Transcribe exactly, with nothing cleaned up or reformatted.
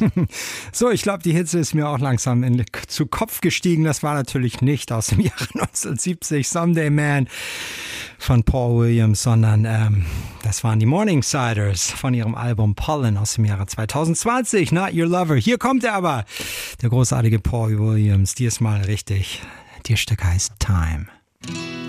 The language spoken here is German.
So, ich glaube, die Hitze ist mir auch langsam in, zu Kopf gestiegen. Das war natürlich nicht aus dem Jahre neunzehnhundertsiebzig, Someday Man von Paul Williams, sondern ähm, das waren die Morningsiders von ihrem Album Pollen aus dem Jahre zweitausendzwanzig, Not Your Lover. Hier kommt er aber, der großartige Paul Williams, diesmal richtig. Das Stück heißt Time.